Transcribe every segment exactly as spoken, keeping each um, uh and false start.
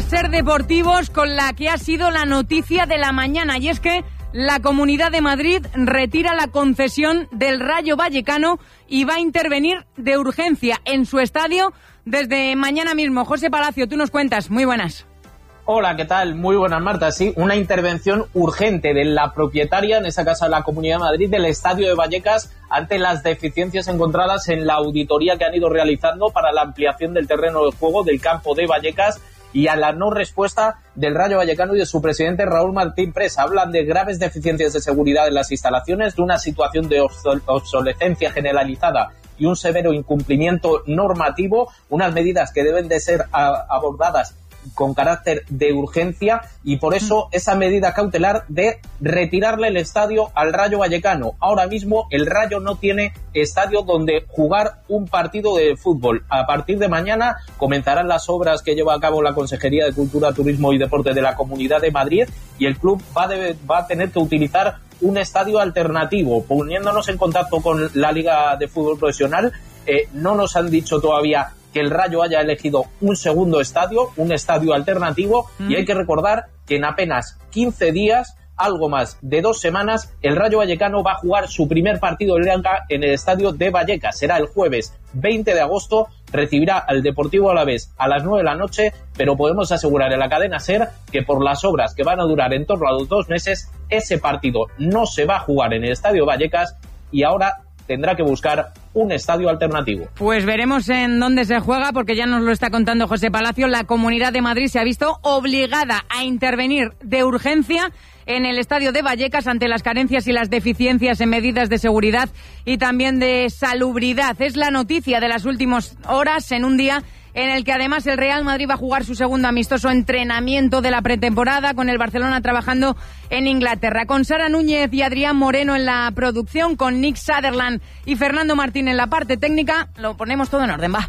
Ser deportivos con la que ha sido la noticia de la mañana, y es que la Comunidad de Madrid retira la concesión del Rayo Vallecano y va a intervenir de urgencia en su estadio desde mañana mismo. José Palacio, tú nos cuentas. Muy buenas. Hola, ¿qué tal? Muy buenas, Marta. Sí, una intervención urgente de la propietaria, en esa casa de la Comunidad de Madrid, del Estadio de Vallecas, ante las deficiencias encontradas en la auditoría que han ido realizando para la ampliación del terreno de juego del campo de Vallecas, y a la no respuesta del Rayo Vallecano y de su presidente Raúl Martín Pres. Hablan de graves deficiencias de seguridad en las instalaciones, de una situación de obsolescencia generalizada y un severo incumplimiento normativo, unas medidas que deben de ser abordadas con carácter de urgencia, y por eso esa medida cautelar de retirarle el estadio al Rayo Vallecano. Ahora mismo el Rayo no tiene estadio donde jugar un partido de fútbol. A partir de mañana comenzarán las obras que lleva a cabo la Consejería de Cultura, Turismo y Deporte de la Comunidad de Madrid, y el club va, de, va a tener que utilizar un estadio alternativo. Poniéndonos en contacto con la Liga de Fútbol Profesional, eh, no nos han dicho todavía que el Rayo haya elegido un segundo estadio, un estadio alternativo, mm. y hay que recordar que en apenas quince días, algo más de dos semanas, el Rayo Vallecano va a jugar su primer partido de Liga en el estadio de Vallecas. Será el jueves veinte de agosto, recibirá al Deportivo Alavés a las nueve de la noche, pero podemos asegurar en la cadena SER que por las obras que van a durar en torno a los dos meses, ese partido no se va a jugar en el estadio Vallecas, y ahora tendrá que buscar un estadio alternativo. Pues veremos en dónde se juega, porque ya nos lo está contando José Palacio. La Comunidad de Madrid se ha visto obligada a intervenir de urgencia en el estadio de Vallecas ante las carencias y las deficiencias en medidas de seguridad y también de salubridad. Es la noticia de las últimas horas, en un día en el que además el Real Madrid va a jugar su segundo amistoso entrenamiento de la pretemporada, con el Barcelona trabajando en Inglaterra. Con Sara Núñez y Adrián Moreno en la producción, con Nick Sutherland y Fernando Martín en la parte técnica, lo ponemos todo en orden, va.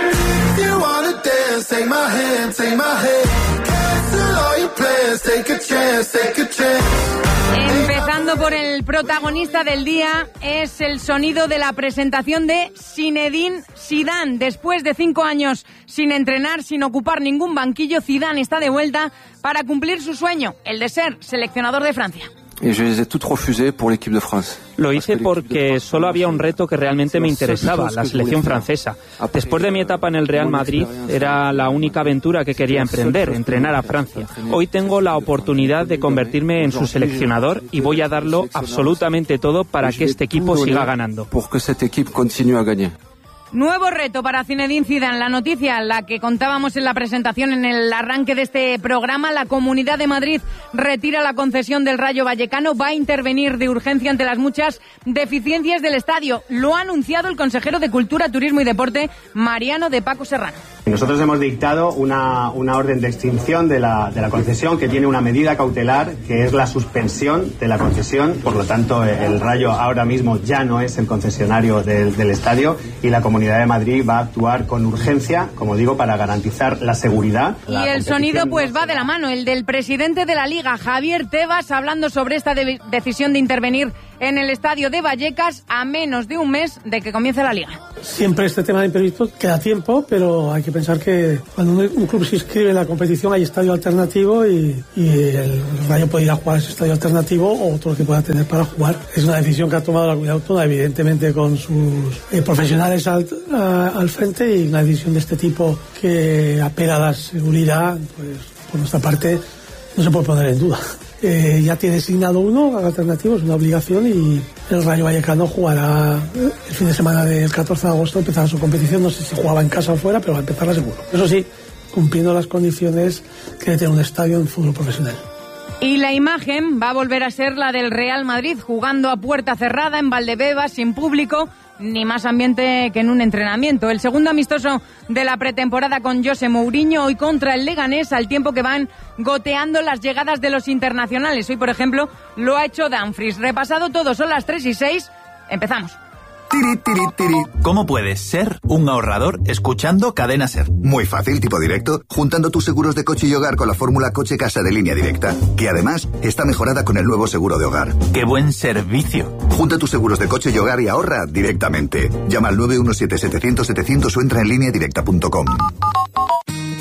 Empezando por el protagonista del día, es el sonido de la presentación de Zinedine Zidane. Después de cinco años sin entrenar, sin ocupar ningún banquillo, Zidane está de vuelta para cumplir su sueño, el de ser seleccionador de Francia. Y je les ai toutes refusées pour l'équipe de France. Lo hice porque solo había un reto que realmente me interesaba, la selección francesa. Después de mi etapa en el Real Madrid, era la única aventura que quería emprender, entrenar a Francia. Hoy tengo la oportunidad de convertirme en su seleccionador y voy a darlo absolutamente todo para que este equipo siga ganando. Pour que cette équipe continue à gagner. Nuevo reto para Zinedine Zidane. La noticia, la que contábamos en la presentación, en el arranque de este programa: la Comunidad de Madrid retira la concesión del Rayo Vallecano, va a intervenir de urgencia ante las muchas deficiencias del estadio. Lo ha anunciado el consejero de Cultura, Turismo y Deporte, Mariano de Paco Serrano. Nosotros hemos dictado una, una orden de extinción de la, de la concesión, que tiene una medida cautelar, que es la suspensión de la concesión. Por lo tanto, el Rayo ahora mismo ya no es el concesionario del, del estadio, y la Comunidad de Madrid va a actuar con urgencia, como digo, para garantizar la seguridad. Y el sonido pues va de la mano, el del presidente de la Liga, Javier Tebas, hablando sobre esta de- decisión de intervenir en el estadio de Vallecas a menos de un mes de que comience la Liga. Siempre este tema de imprevistos queda tiempo, pero hay que pensar que cuando un, un club se inscribe en la competición hay estadio alternativo, y, y el Rayo puede ir a jugar a ese estadio alternativo o otro que pueda tener para jugar. Es una decisión que ha tomado la Comunidad Autónoma, evidentemente con sus eh, profesionales al, a, al frente, y una decisión de este tipo que apela a la seguridad, pues por nuestra parte no se puede poner en duda. Eh, ya tiene designado uno alternativo, es una obligación, y el Rayo Vallecano jugará el fin de semana del catorce de agosto, empezará su competición. No sé si jugaba en casa o fuera, pero va a empezarla seguro. Eso sí, cumpliendo las condiciones que debe tener un estadio en fútbol profesional. Y la imagen va a volver a ser la del Real Madrid, jugando a puerta cerrada en Valdebebas, sin público, ni más ambiente que en un entrenamiento. El segundo amistoso de la pretemporada con José Mourinho, hoy contra el Leganés, al tiempo que van goteando las llegadas de los internacionales. Hoy, por ejemplo, lo ha hecho Dumfries. Repasado todo, son las tres y seis. Empezamos. Tiri, tiri, tiri. ¿Cómo puedes ser un ahorrador escuchando Cadena SER? Muy fácil, tipo directo, juntando tus seguros de coche y hogar con la fórmula Coche-Casa de Línea Directa, que además está mejorada con el nuevo seguro de hogar. ¡Qué buen servicio! Junta tus seguros de coche y hogar y ahorra directamente. Llama al nueve uno siete, setecientos, setecientos o entra en línea directa punto com.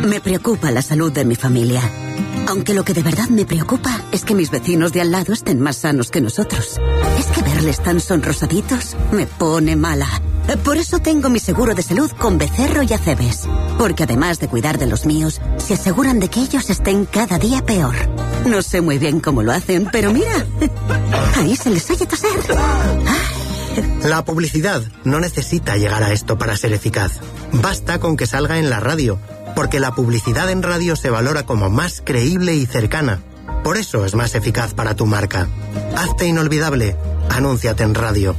Me preocupa la salud de mi familia. Aunque lo que de verdad me preocupa es que mis vecinos de al lado estén más sanos que nosotros. Es que verles tan sonrosaditos me pone mala. Por eso tengo mi seguro de salud con Becerro y Acebes. Porque además de cuidar de los míos, se aseguran de que ellos estén cada día peor. No sé muy bien cómo lo hacen, pero mira, ahí se les oye toser. Ay. La publicidad no necesita llegar a esto para ser eficaz. Basta con que salga en la radio. Porque la publicidad en radio se valora como más creíble y cercana. Por eso es más eficaz para tu marca. Hazte inolvidable. Anúnciate en radio.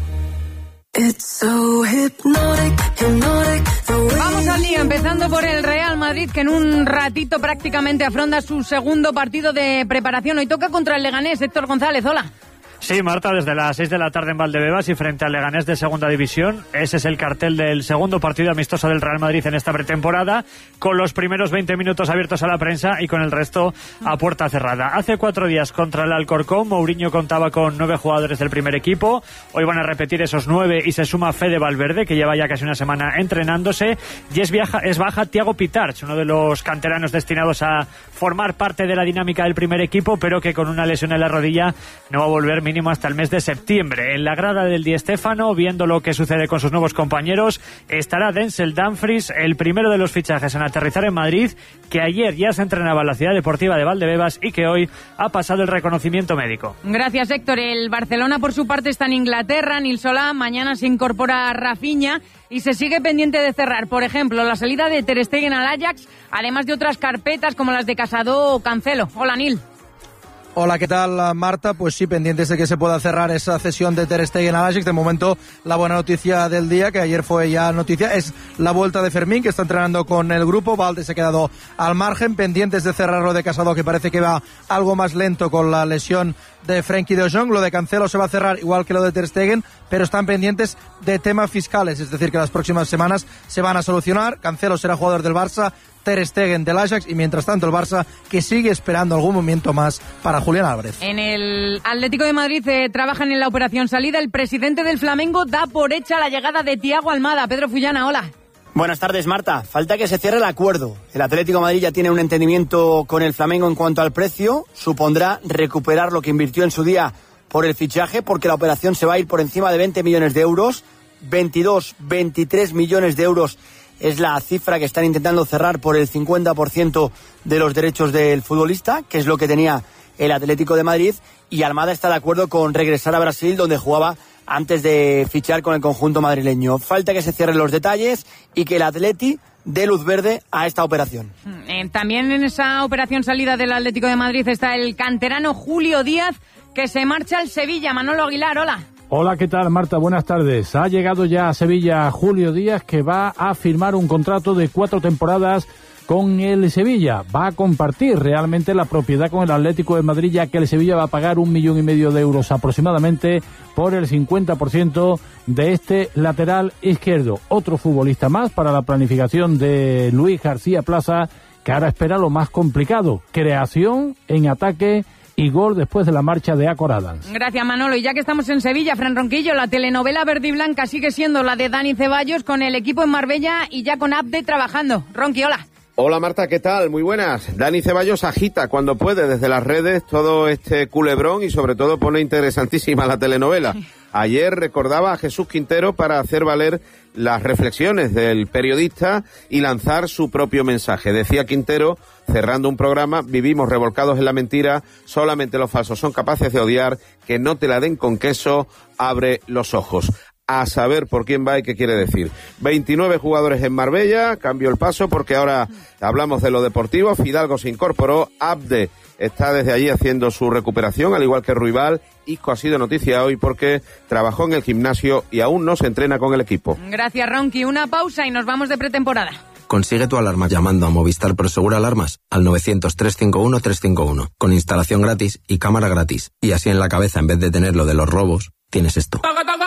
Vamos al lío, empezando por el Real Madrid, que en un ratito prácticamente afronta su segundo partido de preparación. Hoy toca contra el Leganés. Héctor González, hola. Sí, Marta, desde las seis de la tarde en Valdebebas y frente al Leganés de Segunda División. Ese es el cartel del segundo partido amistoso del Real Madrid en esta pretemporada, con los primeros veinte minutos abiertos a la prensa y con el resto a puerta cerrada. Hace cuatro días contra el Alcorcón, Mourinho contaba con nueve jugadores del primer equipo. Hoy van a repetir esos nueve y se suma Fede Valverde, que lleva ya casi una semana entrenándose. Y es, viaja, es baja Thiago Pitarch, uno de los canteranos destinados a formar parte de la dinámica del primer equipo, pero que con una lesión en la rodilla no va a volver mínimo hasta el mes de septiembre. En la grada del Di Stéfano, viendo lo que sucede con sus nuevos compañeros, estará Denzel Dumfries, el primero de los fichajes en aterrizar en Madrid, que ayer ya se entrenaba en la Ciudad Deportiva de Valdebebas y que hoy ha pasado el reconocimiento médico. Gracias, Héctor. El Barcelona, por su parte, está en Inglaterra. Nil Solá, mañana se incorpora Rafinha y se sigue pendiente de cerrar, por ejemplo, la salida de Ter Stegen al Ajax, además de otras carpetas como las de Casado o Cancelo. Hola, Nil. Hola, ¿qué tal, Marta? Pues sí, pendientes de que se pueda cerrar esa cesión de Ter Stegen al Ajax. De momento, la buena noticia del día, que ayer fue ya noticia, es la vuelta de Fermín, que está entrenando con el grupo. Valde se ha quedado al margen, pendientes de cerrar lo de Casado, que parece que va algo más lento con la lesión de Frenkie de Jong. Lo de Cancelo se va a cerrar igual que lo de Ter Stegen, pero están pendientes de temas fiscales, es decir, que las próximas semanas se van a solucionar. Cancelo será jugador del Barça, Ter Stegen del Ajax, y mientras tanto el Barça, que sigue esperando algún momento más para Julián Álvarez. En el Atlético de Madrid eh, trabajan en la operación salida. El presidente del Flamengo da por hecha la llegada de Thiago Almada. Pedro Fullana, hola. Buenas tardes, Marta. Falta que se cierre el acuerdo. El Atlético de Madrid ya tiene un entendimiento con el Flamengo en cuanto al precio. Supondrá recuperar lo que invirtió en su día por el fichaje, porque la operación se va a ir por encima de veinte millones de euros. veintidós, veintitrés millones de euros es la cifra que están intentando cerrar por el cincuenta por ciento de los derechos del futbolista, que es lo que tenía el Atlético de Madrid, y Almada está de acuerdo con regresar a Brasil, donde jugaba antes de fichar con el conjunto madrileño. Falta que se cierren los detalles y que el Atleti dé luz verde a esta operación. Eh, también en esa operación salida del Atlético de Madrid está el canterano Julio Díaz, que se marcha al Sevilla. Manolo Aguilar, hola. Hola, ¿qué tal, Marta? Buenas tardes. Ha llegado ya a Sevilla Julio Díaz, que va a firmar un contrato de cuatro temporadas con el Sevilla. Va a compartir realmente la propiedad con el Atlético de Madrid, ya que el Sevilla va a pagar un millón y medio de euros aproximadamente por el cincuenta por ciento de este lateral izquierdo. Otro futbolista más para la planificación de Luis García Plaza, que ahora espera lo más complicado: creación en ataque y gol después de la marcha de Acor Adams. Gracias, Manolo. Y ya que estamos en Sevilla, Fran Ronquillo, la telenovela verde y blanca sigue siendo la de Dani Ceballos, con el equipo en Marbella y ya con Abde trabajando. Ronqui, hola. Hola, Marta, ¿qué tal? Muy buenas. Dani Ceballos agita cuando puede desde las redes todo este culebrón y sobre todo pone interesantísima la telenovela. Ayer recordaba a Jesús Quintero para hacer valer las reflexiones del periodista y lanzar su propio mensaje. Decía Quintero, cerrando un programa: vivimos revolcados en la mentira, solamente los falsos son capaces de odiar, que no te la den con queso, abre los ojos. A saber por quién va y qué quiere decir. veintinueve jugadores en Marbella, cambió el paso porque ahora hablamos de lo deportivo. Fidalgo se incorporó, Abde está desde allí haciendo su recuperación, al igual que Ruibal. Isco ha sido noticia hoy porque trabajó en el gimnasio y aún no se entrena con el equipo. Gracias, Ronqui. Una pausa y nos vamos de pretemporada. Consigue tu alarma llamando a Movistar Prosegur Alarmas al novecientos, trescientos cincuenta y uno, trescientos cincuenta y uno, con instalación gratis y cámara gratis. Y así en la cabeza, en vez de tener lo de los robos, tienes esto.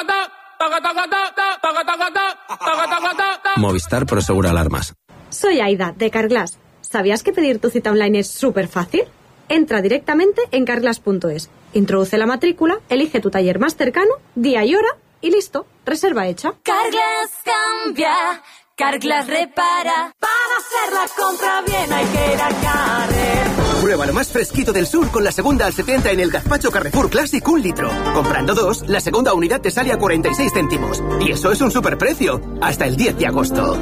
Movistar Prosegur Alarmas. Soy Aida, de Carglass. ¿Sabías que pedir tu cita online es súper fácil? Entra directamente en carglass punto es, introduce la matrícula, elige tu taller más cercano, día y hora y listo, reserva hecha. Carglass cambia, Carglass repara. Para hacer la compra bien hay que ir a Carrefour. Prueba lo más fresquito del sur con la segunda al setenta en el gazpacho Carrefour Classic un litro. Comprando dos, la segunda unidad te sale a cuarenta y seis céntimos. Y eso es un superprecio. Hasta el diez de agosto.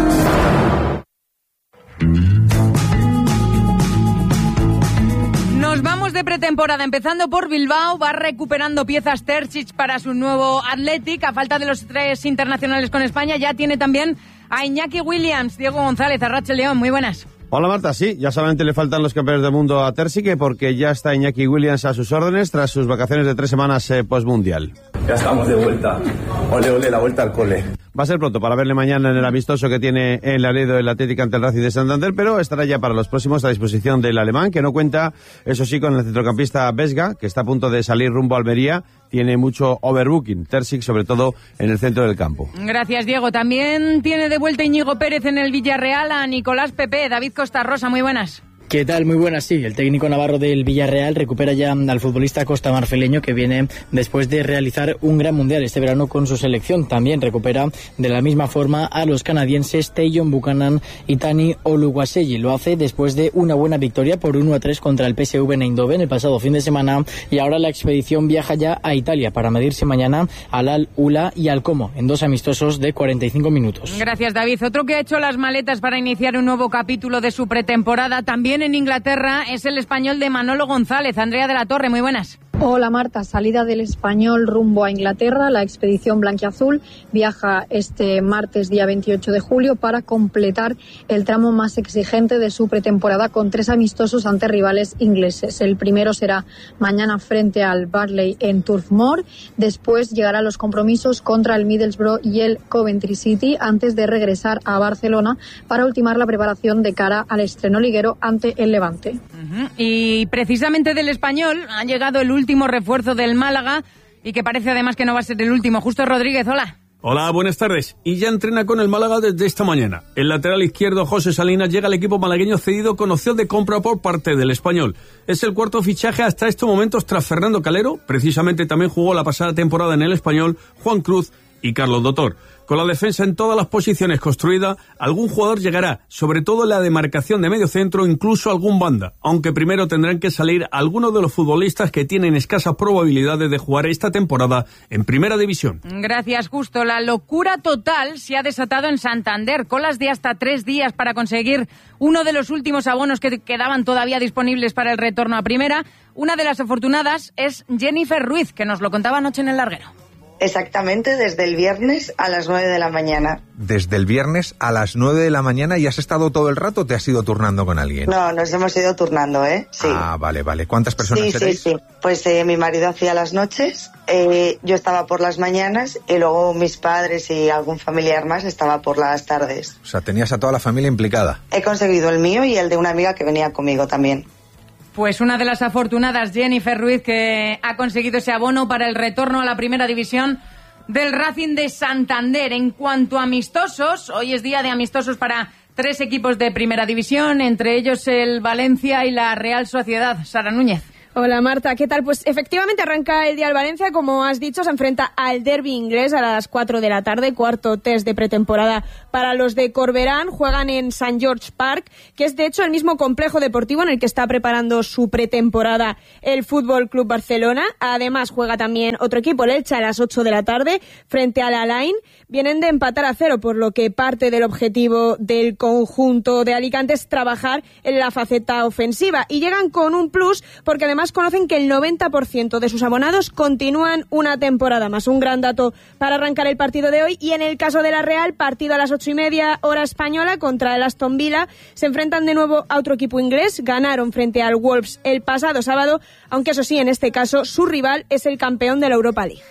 Nos vamos de pretemporada, empezando por Bilbao. Va recuperando piezas Terzic para su nuevo Athletic. A falta de los tres internacionales con España, ya tiene también a Iñaki Williams. Diego González, Arratxe León, muy buenas. Hola Marta, sí, ya solamente le faltan los campeones del mundo a Terzic, porque ya está Iñaki Williams a sus órdenes tras sus vacaciones de tres semanas eh, postmundial. Ya estamos de vuelta. Ole, ole, la vuelta al cole. Va a ser pronto para verle mañana en el amistoso que tiene en Laredo el Atlético ante el Racing de Santander, pero estará ya para los próximos a disposición del alemán, que no cuenta, eso sí, con el centrocampista Vesga, que está a punto de salir rumbo a Almería. Tiene mucho overbooking, Terzic, sobre todo en el centro del campo. Gracias, Diego. También tiene de vuelta Íñigo Pérez en el Villarreal a Nicolás Pepe. David Costa Rosa, muy buenas. ¿Qué tal? Muy buenas, sí. El técnico navarro del Villarreal recupera ya al futbolista costamarfileño, que viene después de realizar un gran mundial este verano con su selección. También recupera de la misma forma a los canadienses Tayon Buchanan y Tani Oluwaseyi. Lo hace después de una buena victoria por uno a tres contra el P S V Eindhoven el pasado fin de semana, y ahora la expedición viaja ya a Italia para medirse mañana al Al-Ula y al Como en dos amistosos de cuarenta y cinco minutos. Gracias, David. Otro que ha hecho las maletas para iniciar un nuevo capítulo de su pretemporada también en Inglaterra es el español de Manolo González. Andrea de la Torre, muy buenas. Hola Marta, salida del español rumbo a Inglaterra. La expedición blanquiazul viaja este martes día veintiocho de julio para completar el tramo más exigente de su pretemporada con tres amistosos ante rivales ingleses. El primero será mañana frente al Burnley en Turf Moor. Después llegarán los compromisos contra el Middlesbrough y el Coventry City antes de regresar a Barcelona para ultimar la preparación de cara al estreno liguero ante el Levante. Uh-huh. Y precisamente del español ha llegado el último último refuerzo del Málaga y que parece además que no va a ser el último. Justo Rodríguez, hola. Hola, buenas tardes. Y ya entrena con el Málaga desde esta mañana. El lateral izquierdo José Salinas llega al equipo malagueño cedido con opción de compra por parte del Español. Es el cuarto fichaje hasta estos momentos tras Fernando Calero. Precisamente también jugó la pasada temporada en el Español Juan Cruz y Carlos Dotor. Con la defensa en todas las posiciones construida, algún jugador llegará, sobre todo en la demarcación de medio centro, incluso algún banda, aunque primero tendrán que salir algunos de los futbolistas que tienen escasas probabilidades de jugar esta temporada en Primera División. Gracias, Justo. La locura total se ha desatado en Santander. Colas de hasta tres días para conseguir uno de los últimos abonos que quedaban todavía disponibles para el retorno a Primera. Una de las afortunadas es Jennifer Ruiz, que nos lo contaba anoche en el larguero. Exactamente, desde el viernes a las nueve de la mañana. Desde el viernes a las nueve de la mañana, ¿y has estado todo el rato o te has ido turnando con alguien? No, nos hemos ido turnando, ¿eh? Sí. Ah, vale, vale. ¿Cuántas personas sí, seréis? Sí, sí, pues eh, mi marido hacía las noches, eh, yo estaba por las mañanas y luego mis padres y algún familiar más estaba por las tardes. O sea, tenías a toda la familia implicada. He conseguido el mío y el de una amiga que venía conmigo también. Pues una de las afortunadas, Jennifer Ruiz, que ha conseguido ese abono para el retorno a la Primera División del Racing de Santander. En cuanto a amistosos, hoy es día de amistosos para tres equipos de Primera División, entre ellos el Valencia y la Real Sociedad. Sara Núñez. Hola Marta, ¿qué tal? Pues efectivamente arranca el día el Valencia, como has dicho, se enfrenta al derbi inglés a las cuatro de la tarde, cuarto test de pretemporada para los de Corberán. Juegan en Saint George Park, que es de hecho el mismo complejo deportivo en el que está preparando su pretemporada el Fútbol Club Barcelona. Además juega también otro equipo, el Elche, a las ocho de la tarde frente al Alain. Vienen de empatar a cero, por lo que parte del objetivo del conjunto de Alicante es trabajar en la faceta ofensiva, y llegan con un plus porque además conocen que el noventa por ciento de sus abonados continúan una temporada más. Un gran dato para arrancar el partido de hoy. Y en el caso de la Real, partido a las ocho y media hora española contra el Aston Villa. Se enfrentan de nuevo a otro equipo inglés. Ganaron frente al Wolves el pasado sábado, aunque eso sí, en este caso su rival es el campeón de la Europa League.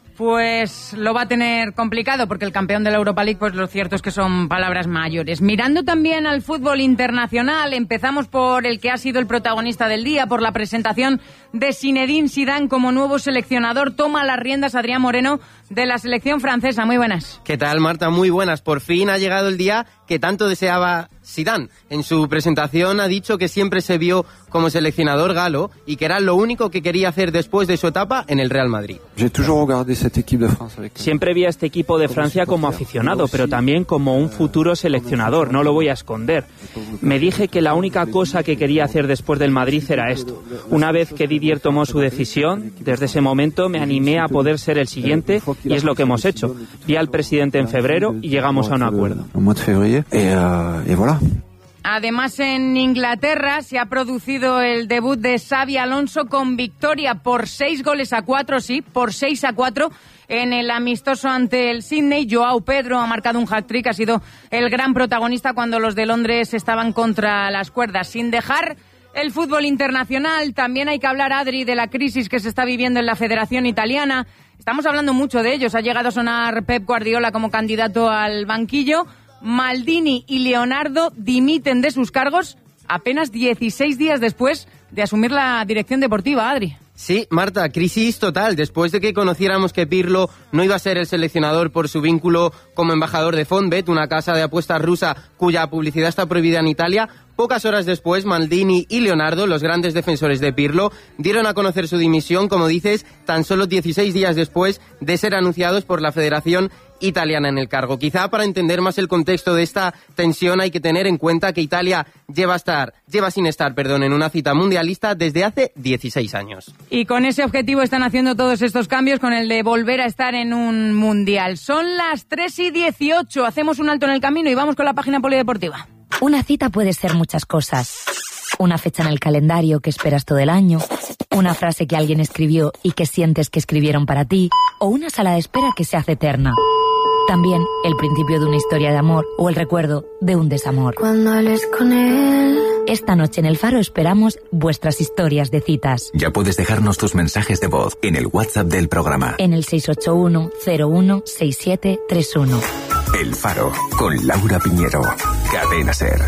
Pues lo va a tener complicado, porque el campeón de la Europa League, pues lo cierto es que son palabras mayores. Mirando también al fútbol internacional, empezamos por el que ha sido el protagonista del día, por la presentación de Zinedine Zidane como nuevo seleccionador. Toma las riendas Adrián Moreno de la selección francesa. Muy buenas. ¿Qué tal, Marta? Muy buenas. Por fin ha llegado el día que tanto deseaba Zidane. En su presentación ha dicho que siempre se vio como seleccionador galo y que era lo único que quería hacer después de su etapa en el Real Madrid. Siempre vi a este equipo de Francia como aficionado, pero también como un futuro seleccionador, no lo voy a esconder. Me dije que la única cosa que quería hacer después del Madrid era esto. Una vez que Didier tomó su decisión, desde ese momento me animé a poder ser el siguiente y es lo que hemos hecho. Vi al presidente en febrero y llegamos a un acuerdo. Además, en Inglaterra se ha producido el debut de Xabi Alonso con victoria por seis goles a cuatro, sí, por seis a cuatro en el amistoso ante el Sydney. Joao Pedro ha marcado un hat-trick, ha sido el gran protagonista cuando los de Londres estaban contra las cuerdas. Sin dejar el fútbol internacional, también hay que hablar, Adri, de la crisis que se está viviendo en la Federación Italiana. Estamos hablando mucho de ellos. Ha llegado a sonar Pep Guardiola como candidato al banquillo. Maldini y Leonardo dimiten de sus cargos apenas dieciséis días después de asumir la dirección deportiva, Adri. Sí, Marta, crisis total. Después de que conociéramos que Pirlo no iba a ser el seleccionador por su vínculo como embajador de Fonbet, una casa de apuestas rusa cuya publicidad está prohibida en Italia, pocas horas después Maldini y Leonardo, los grandes defensores de Pirlo, dieron a conocer su dimisión, como dices, tan solo dieciséis días después de ser anunciados por la Federación Italiana en el cargo. Quizá para entender más el contexto de esta tensión hay que tener en cuenta que Italia lleva, estar, lleva sin estar perdón, en una cita mundialista desde hace dieciséis años. Y con ese objetivo están haciendo todos estos cambios, con el de volver a estar en un mundial. Son las tres y dieciocho, hacemos un alto en el camino y vamos con la página polideportiva. Una cita puede ser muchas cosas. Una fecha en el calendario que esperas todo el año, una frase que alguien escribió y que sientes que escribieron para ti, o una sala de espera que se hace eterna. También el principio de una historia de amor o el recuerdo de un desamor. Cuando hables con él. Esta noche en El Faro esperamos vuestras historias de citas. Ya puedes dejarnos tus mensajes de voz en el WhatsApp del programa. En el seis ocho uno cero uno seis siete tres uno. El Faro, con Laura Piñero. Cadena SER.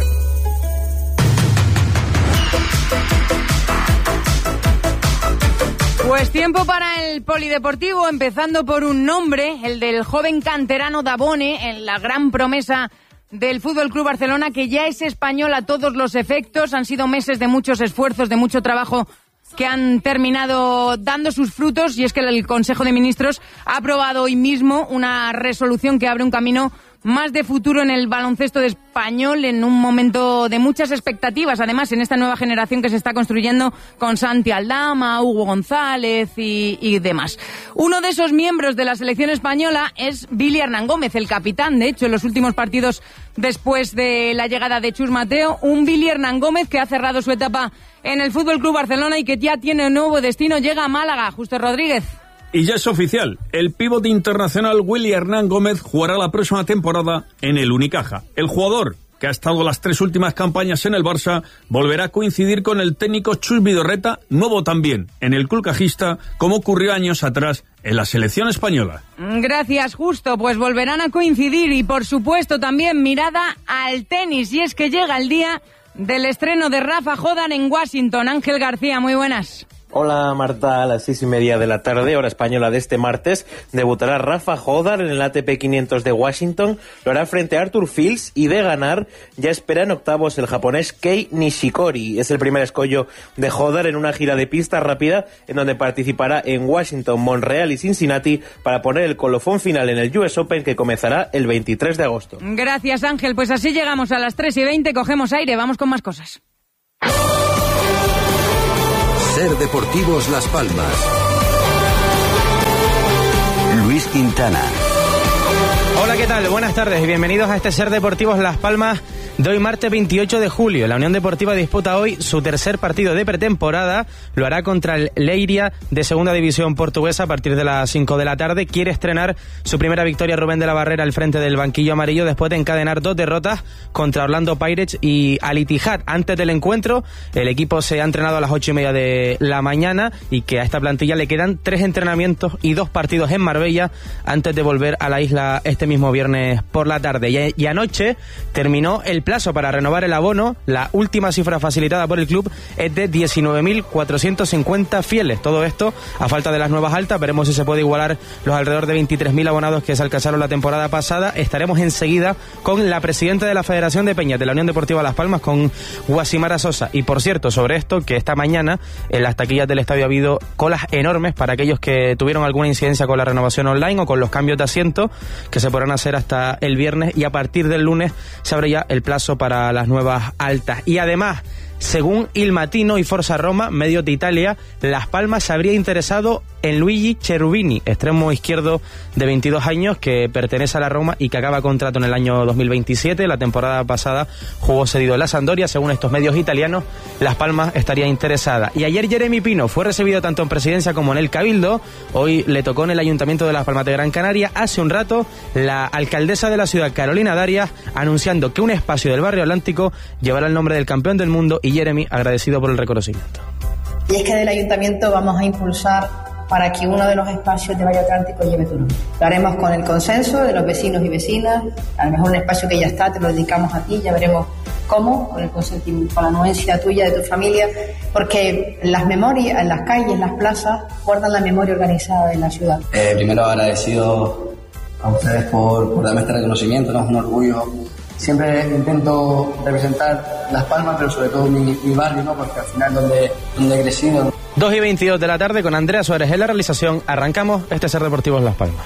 Pues tiempo para el polideportivo, empezando por un nombre, el del joven canterano Dabone, en la gran promesa del F C Barcelona, que ya es español a todos los efectos. Han sido meses de muchos esfuerzos, de mucho trabajo, que han terminado dando sus frutos, y es que el Consejo de Ministros ha aprobado hoy mismo una resolución que abre un camino más de futuro en el baloncesto de español, en un momento de muchas expectativas, además, en esta nueva generación que se está construyendo con Santi Aldama, Hugo González y, y demás. Uno de esos miembros de la selección española es Billy Hernán Gómez, el capitán, de hecho, en los últimos partidos después de la llegada de Chus Mateo, un Billy Hernán Gómez que ha cerrado su etapa en el F C Barcelona y que ya tiene un nuevo destino, llega a Málaga. Justo Rodríguez. Y ya es oficial, el pívot internacional Willy Hernán Gómez jugará la próxima temporada en el Unicaja. El jugador, que ha estado las tres últimas campañas en el Barça, volverá a coincidir con el técnico Chus Vidorreta, nuevo también en el club cajista, como ocurrió años atrás en la selección española. Gracias, Justo. Pues volverán a coincidir y, por supuesto, también mirada al tenis. Y es que llega el día del estreno de Rafa Jodar en Washington. Ángel García, muy buenas. Hola Marta, a las seis y media de la tarde, hora española de este martes, debutará Rafa Jodar en el A T P quinientos de Washington, lo hará frente a Arthur Fields y de ganar ya espera en octavos el japonés Kei Nishikori. Es el primer escollo de Jodar en una gira de pista rápida en donde participará en Washington, Montreal y Cincinnati para poner el colofón final en el U S Open que comenzará el veintitrés de agosto. Gracias Ángel, pues así llegamos a las tres y veinte, cogemos aire, vamos con más cosas. SER Deportivos Las Palmas. Luis Quintana. Hola, ¿qué tal? Buenas tardes y bienvenidos a este SER Deportivos Las Palmas de hoy martes veintiocho de julio. La Unión Deportiva disputa hoy su tercer partido de pretemporada. Lo hará contra el Leiria de segunda división portuguesa a partir de las cinco de la tarde. Quiere estrenar su primera victoria Rubén de la Barrera al frente del banquillo amarillo después de encadenar dos derrotas contra Orlando Pirates y Al Ittihad. Antes del encuentro, el equipo se ha entrenado a las ocho y media de la mañana y que a esta plantilla le quedan tres entrenamientos y dos partidos en Marbella antes de volver a la isla este mismo viernes por la tarde. Y, y anoche terminó el plan plazo para renovar el abono, la última cifra facilitada por el club, es de diecinueve mil cuatrocientos cincuenta fieles. Todo esto a falta de las nuevas altas. Veremos si se puede igualar los alrededor de veintitrés mil abonados que se alcanzaron la temporada pasada. Estaremos enseguida con la presidenta de la Federación de Peñas de la Unión Deportiva Las Palmas, con Guasimara Sosa. Y por cierto, sobre esto, que esta mañana en las taquillas del estadio ha habido colas enormes para aquellos que tuvieron alguna incidencia con la renovación online o con los cambios de asiento, que se podrán hacer hasta el viernes, y a partir del lunes se abre ya el plazo para las nuevas altas. Y además, según Il Mattino y Forza Roma, medios de Italia, Las Palmas se habría interesado en Luigi Cherubini, extremo izquierdo de veintidós años que pertenece a la Roma y que acaba contrato en el año dos mil veintisiete. La temporada pasada jugó cedido en la Sampdoria. Según estos medios italianos, Las Palmas estaría interesada. Y ayer Jeremy Pino fue recibido tanto en presidencia como en el Cabildo. Hoy le tocó en el Ayuntamiento de Las Palmas de Gran Canaria. Hace un rato, la alcaldesa de la ciudad, Carolina Darias, anunciando que un espacio del barrio Atlántico llevará el nombre del campeón del mundo, y Jeremy agradecido por el reconocimiento. Y es que del Ayuntamiento vamos a impulsar para que uno de los espacios de Valle Atlántico lleve tu nombre. Lo haremos con el consenso de los vecinos y vecinas. A lo mejor un espacio que ya está, te lo dedicamos a ti, ya veremos cómo, con el consentimiento, con la anuencia tuya, de tu familia, porque las memorias, en las calles, las plazas, guardan la memoria organizada de la ciudad. Eh, primero agradecido a ustedes por, por darme este reconocimiento, ¿no? Es un orgullo. Siempre intento representar Las Palmas, pero sobre todo mi, mi barrio, ¿no? Porque al final donde, donde he crecido. dos y veintidós de la tarde, con Andrea Suárez en la realización, arrancamos este Ser Deportivos Las Palmas.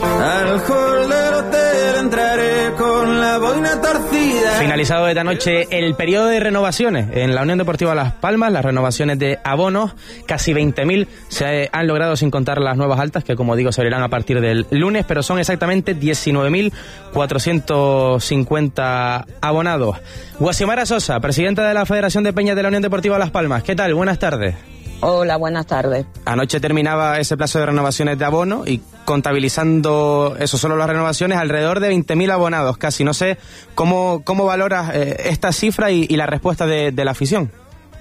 Al hall del hotel entraré con la boina torcida. Finalizado esta noche el periodo de renovaciones en la Unión Deportiva Las Palmas, las renovaciones de abonos, casi veinte mil se han logrado sin contar las nuevas altas, que como digo se abrirán a partir del lunes, pero son exactamente diecinueve mil cuatrocientos cincuenta abonados. Guasimara Sosa, presidenta de la Federación de Peñas de la Unión Deportiva Las Palmas, ¿qué tal? Buenas tardes. Hola, buenas tardes. Anoche terminaba ese plazo de renovaciones de abono y contabilizando eso solo las renovaciones, alrededor de veinte mil abonados casi. No sé cómo, cómo valoras eh, esta cifra y, y la respuesta de, de la afición.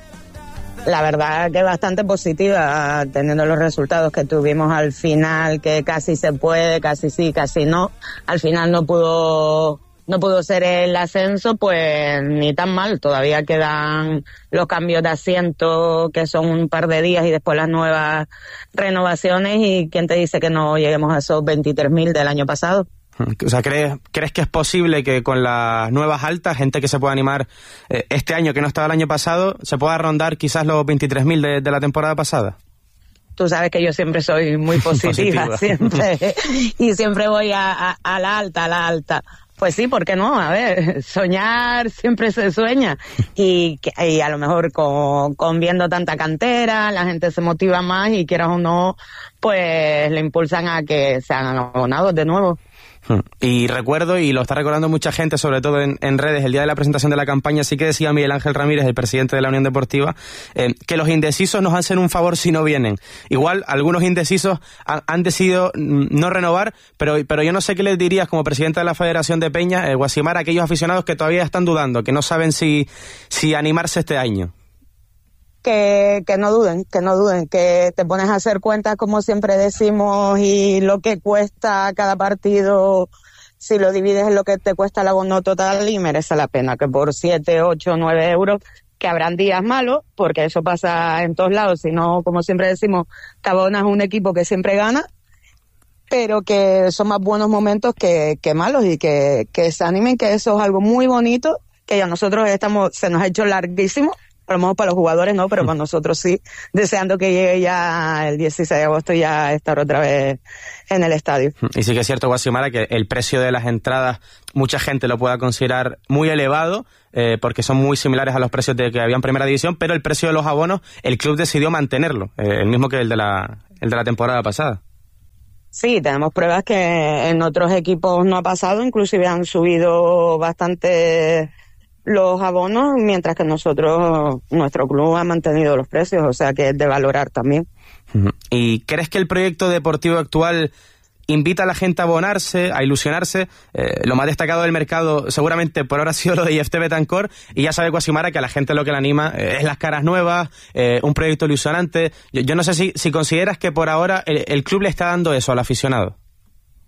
La verdad que bastante positiva, teniendo los resultados que tuvimos al final, que casi se puede, casi sí, casi no. Al final no pudo... No pudo ser el ascenso, pues ni tan mal. Todavía quedan los cambios de asiento, que son un par de días, y después las nuevas renovaciones. ¿Y quién te dice que no lleguemos a esos veintitrés mil del año pasado? O sea, ¿crees, ¿crees que es posible que con las nuevas altas, gente que se pueda animar eh, este año, que no estaba el año pasado, se pueda rondar quizás los veintitrés mil de, de la temporada pasada? Tú sabes que yo siempre soy muy positiva, positiva. siempre y siempre voy a, a, a la alta, a la alta. Pues sí, ¿por qué no? A ver, soñar siempre se sueña, y, y a lo mejor con, con viendo tanta cantera, la gente se motiva más y quieras o no, pues le impulsan a que sean abonados de nuevo. Y recuerdo, y lo está recordando mucha gente, sobre todo en, en redes, el día de la presentación de la campaña, sí que decía Miguel Ángel Ramírez, el presidente de la Unión Deportiva, eh, que los indecisos nos hacen un favor si no vienen. Igual, algunos indecisos han, han decidido no renovar, pero, pero yo no sé qué les dirías como presidente de la Federación de Peñas, eh, Guasimara, a aquellos aficionados que todavía están dudando, que no saben si, si animarse este año. Que, que no duden, que no duden, que te pones a hacer cuentas, como siempre decimos, y lo que cuesta cada partido, si lo divides en lo que te cuesta el abono total, y merece la pena, que por siete, ocho, nueve euros, que habrán días malos, porque eso pasa en todos lados, si no, como siempre decimos, te abonas un equipo que siempre gana, pero que son más buenos momentos que, que malos, y que, que se animen, que eso es algo muy bonito, que ya nosotros estamos, se nos ha hecho larguísimo. A lo mejor para los jugadores no, pero para nosotros sí, deseando que llegue ya el dieciséis de agosto y ya estar otra vez en el estadio. Y sí que es cierto, Guasimara, que el precio de las entradas mucha gente lo pueda considerar muy elevado, eh, porque son muy similares a los precios de que había en Primera División, pero el precio de los abonos, el club decidió mantenerlo, eh, el mismo que el de la, el de la temporada pasada. Sí, tenemos pruebas que en otros equipos no ha pasado, inclusive han subido bastante los abonos, mientras que nosotros, nuestro club ha mantenido los precios, o sea que es de valorar también. ¿Y crees que el proyecto deportivo actual invita a la gente a abonarse, a ilusionarse? Eh, lo más destacado del mercado seguramente por ahora ha sido lo de I F T Betancourt, y ya sabe Guasimara que a la gente lo que le anima eh, es las caras nuevas, eh, un proyecto ilusionante. Yo, yo no sé si, si consideras que por ahora el, el club le está dando eso al aficionado.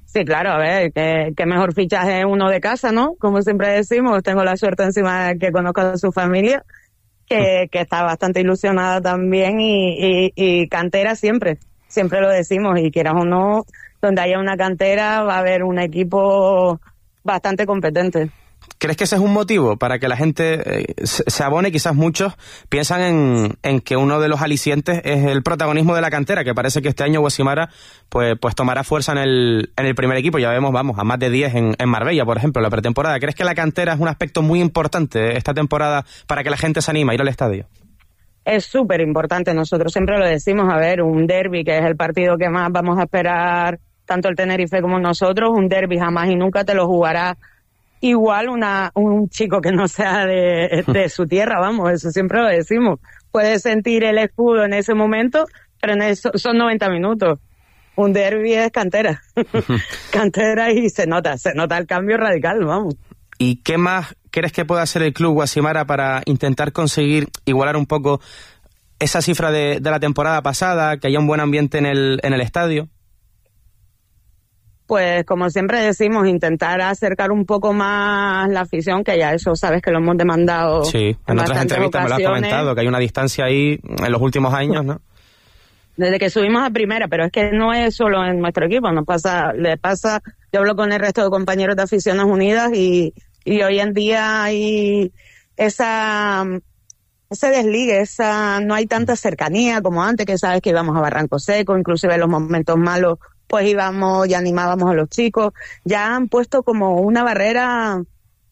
Sí, claro, a ver, que, que mejor fichaje uno de casa, ¿no? Como siempre decimos, tengo la suerte encima de que conozco a su familia, que, que está bastante ilusionada también y, y, y cantera siempre, siempre lo decimos, y quieras o no, donde haya una cantera va a haber un equipo bastante competente. ¿Crees que ese es un motivo para que la gente eh, se abone? Quizás muchos piensan en, en que uno de los alicientes es el protagonismo de la cantera, que parece que este año Guasimara pues, pues tomará fuerza en el, en el primer equipo. Ya vemos, vamos, a más de diez en, en Marbella, por ejemplo, la pretemporada. ¿Crees que la cantera es un aspecto muy importante esta temporada para que la gente se anime a ir al estadio? Es súper importante, nosotros siempre lo decimos, a ver, un derbi, que es el partido que más vamos a esperar, tanto el Tenerife como nosotros, un derbi jamás y nunca te lo jugará igual una un chico que no sea de, de su tierra, vamos, eso siempre lo decimos. Puedes sentir el escudo en ese momento, pero en eso son noventa minutos. Un derbi es cantera. Cantera y se nota, se nota el cambio radical, vamos. ¿Y qué más crees que puede hacer el club Guasimara para intentar conseguir igualar un poco esa cifra de, de la temporada pasada, que haya un buen ambiente en el, en el estadio? Pues como siempre decimos, intentar acercar un poco más la afición, que ya eso sabes que lo hemos demandado. Sí, en, en otras entrevistas ocasiones. Me lo has comentado, que hay una distancia ahí en los últimos años, ¿no? Desde que subimos a primera, pero es que no es solo en nuestro equipo, nos pasa, le pasa, yo hablo con el resto de compañeros de Aficiones Unidas y, y hoy en día hay esa, ese desligue, esa, no hay tanta cercanía como antes, que sabes que íbamos a Barranco Seco, inclusive en los momentos malos pues íbamos y animábamos a los chicos. Ya han puesto como una barrera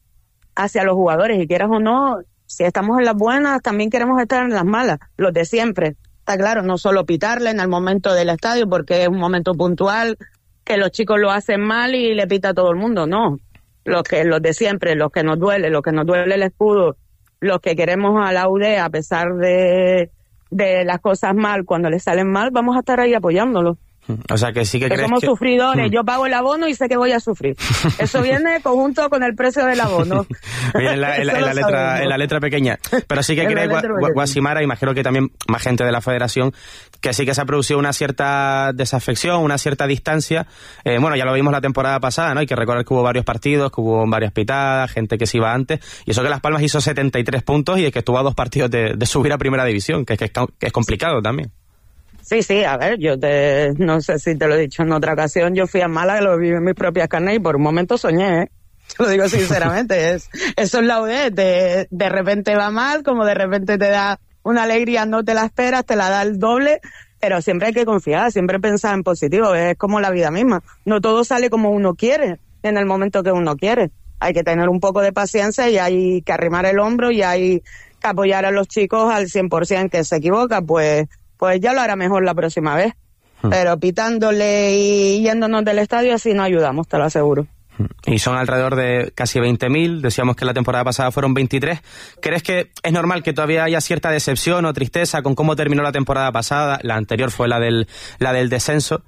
hacia los jugadores, y quieras o no, si estamos en las buenas, también queremos estar en las malas, los de siempre. Está claro, no solo pitarle en el momento del estadio, porque es un momento puntual, que los chicos lo hacen mal y le pita a todo el mundo, no. Los que los de siempre, los que nos duele, los que nos duele el escudo, los que queremos a la U D a pesar de, de las cosas mal, cuando les salen mal, vamos a estar ahí apoyándolos. O sea que sí que, que crees somos que... sufridores, yo pago el abono y sé que voy a sufrir. Eso viene conjunto con el precio del abono. en, la, en, la, en, la letra, en la letra pequeña. Pero sí que crees, Guasimara, imagino que también más gente de la federación, que sí que se ha producido una cierta desafección, una cierta distancia. Eh, bueno, ya lo vimos la temporada pasada, ¿no? Hay que recordar que hubo varios partidos, que hubo varias pitadas, gente que se iba antes. Y eso que Las Palmas hizo setenta y tres puntos y es que estuvo a dos partidos de, de subir a primera división, que es, que es, que es complicado también. Sí, sí, a ver, yo te, no sé si te lo he dicho en otra ocasión, yo fui a Málaga, lo viví en mis propias carnes y por un momento soñé, ¿eh? Te lo digo sinceramente, es, eso es la U D, de, de repente va mal, como de repente te da una alegría, no te la esperas, te la da el doble, pero siempre hay que confiar, siempre pensar en positivo, es como la vida misma, no todo sale como uno quiere, en el momento que uno quiere, hay que tener un poco de paciencia y hay que arrimar el hombro y hay que apoyar a los chicos al cien por ciento, que se equivoca, pues pues ya lo hará mejor la próxima vez. Hmm. Pero pitándole y yéndonos del estadio así no ayudamos, te lo aseguro. Y son alrededor de casi veinte mil, decíamos que la temporada pasada fueron veintitrés. ¿Crees que es normal que todavía haya cierta decepción o tristeza con cómo terminó la temporada pasada? La anterior fue la del, la del descenso.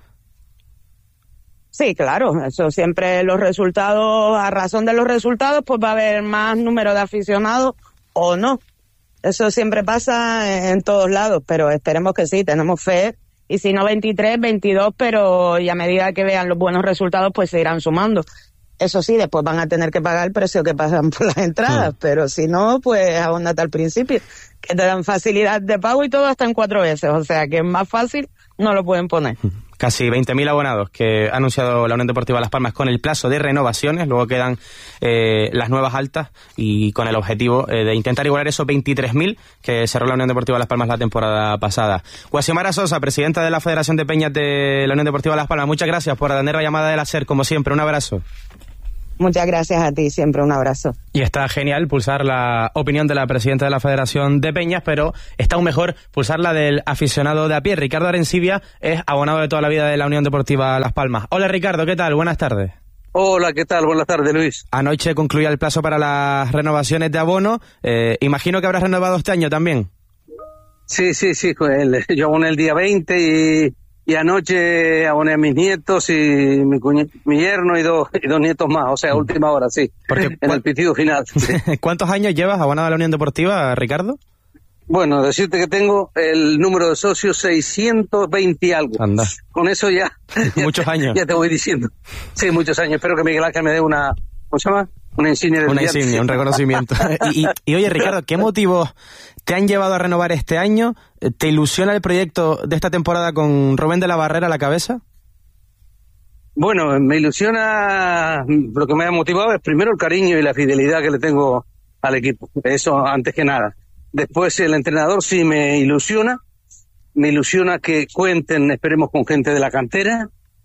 Sí, claro, eso siempre los resultados, a razón de los resultados, pues va a haber más número de aficionados o no. Eso siempre pasa en todos lados, pero esperemos que sí, tenemos fe. Y si no veintitrés, veintidós, pero y a medida que vean los buenos resultados, pues se irán sumando. Eso sí, después van a tener que pagar el precio que pasan por las entradas, sí. Pero si no, pues abónate al principio, que te dan facilidad de pago y todo hasta en cuatro veces. O sea, que es más fácil, no lo pueden poner. Casi veinte mil abonados que ha anunciado la Unión Deportiva Las Palmas con el plazo de renovaciones. Luego quedan eh, las nuevas altas y con el objetivo eh, de intentar igualar esos veintitrés mil que cerró la Unión Deportiva Las Palmas la temporada pasada. Guasimara Sosa, presidenta de la Federación de Peñas de la Unión Deportiva Las Palmas, muchas gracias por atender la llamada del SER, como siempre. Un abrazo. Muchas gracias a ti, siempre un abrazo. Y está genial pulsar la opinión de la presidenta de la Federación de Peñas, pero está aún mejor pulsar la del aficionado de a pie. Ricardo Arencibia es abonado de toda la vida de la Unión Deportiva Las Palmas. Hola Ricardo, ¿qué tal? Buenas tardes. Hola, ¿qué tal? Buenas tardes, Luis. Anoche concluía el plazo para las renovaciones de abono. Eh, imagino que habrás renovado este año también. Sí, sí, sí. Yo aboné el día veinte y... Y anoche aboné a mis nietos y mi, cuñ- mi yerno y dos, y dos nietos más, o sea, última hora, sí, porque, en el pitido final. Sí. ¿Cuántos años llevas abonado a la Unión Deportiva, Ricardo? Bueno, decirte que tengo el número de socios seiscientos veinte y algo. Anda. Con eso ya... ya muchos te, años. Ya te voy diciendo. Sí, muchos años. Espero que Miguel Ángel me dé una... ¿Cómo se llama? Una insignia de Una brillante. insignia, un reconocimiento. y, y, y oye, Ricardo, ¿qué motivos te han llevado a renovar este año? ¿Te ilusiona el proyecto de esta temporada con Rubén de la Barrera a la cabeza? Bueno, me ilusiona, lo que me ha motivado es primero el cariño y la fidelidad que le tengo al equipo, eso antes que nada. Después el entrenador sí me ilusiona, me ilusiona que cuenten, esperemos, con gente de la cantera,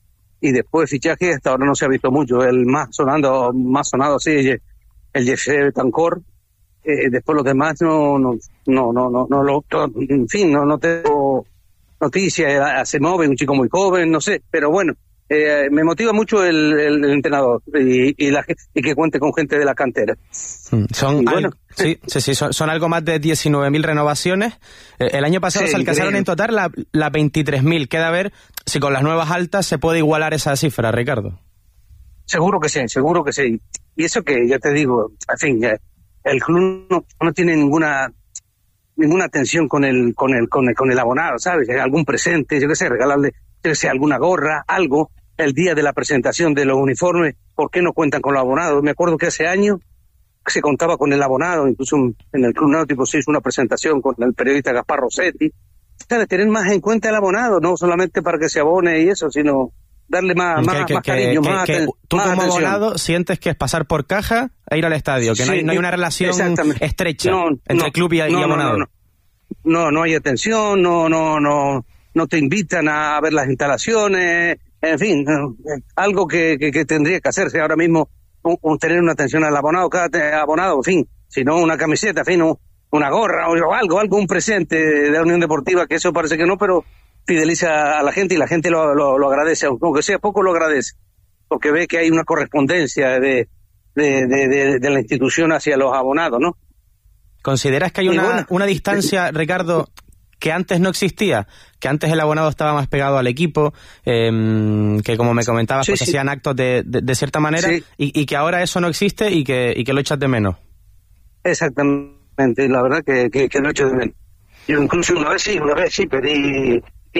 y después fichaje hasta ahora no se ha visto mucho, el más sonando, más sonado sí, el, el Jesse Betancor, eh, después los demás no, no, no, no, no, no, lo, en fin, no, no tengo noticias, se mueve un chico muy joven, no sé, pero bueno. Eh, me motiva mucho el, el, el entrenador y, y, la, y que cuente con gente de la cantera. Son, bueno, al, sí, sí, sí, son, son algo más de diecinueve mil renovaciones. Eh, el año pasado sí, se alcanzaron increíble. En total las la veintitrés mil. Queda a ver si con las nuevas altas se puede igualar esa cifra, Ricardo. Seguro que sí, seguro que sí. Y eso que ya te digo, en fin, eh, el club no, no tiene ninguna ninguna atención con el con el con el, con el abonado, ¿sabes? Algún presente, yo qué sé, regalarle sea alguna gorra, algo, el día de la presentación de los uniformes, ¿por qué no cuentan con los abonados? Me acuerdo que hace años se contaba con el abonado, incluso en el Club Náutico se hizo una presentación con el periodista Gaspar Rossetti. Debe tener más en cuenta el abonado, no solamente para que se abone y eso, sino darle más, que, más, que, más cariño, que, más, que, aten- tú más como atención. abonado sientes que es pasar por caja e ir al estadio, que sí, no, hay, no hay una relación estrecha no, entre no, club y, no, y abonado. No, no, no, no, no hay atención, no, no, no, no te invitan a ver las instalaciones, en fin, algo que, que, que tendría que hacerse ahora mismo, un, un tener una atención al abonado, cada te- abonado, en fin, si no una camiseta, en fin, un, una gorra o algo, algo, un presente de la Unión Deportiva, que eso parece que no, pero fideliza a la gente y la gente lo, lo, lo agradece, aunque sea poco lo agradece, porque ve que hay una correspondencia de, de, de, de, de la institución hacia los abonados, ¿no? ¿Consideras que hay una, bueno, una distancia, Ricardo, que antes no existía? Que antes el abonado estaba más pegado al equipo, eh, que como me comentabas, sí, pues sí. hacían actos de, de, de cierta manera, Sí. y, y que ahora eso no existe y que, y que lo echas de menos. Exactamente, la verdad que, que, que lo he hecho de menos. Yo incluso una vez sí, una vez sí pedí,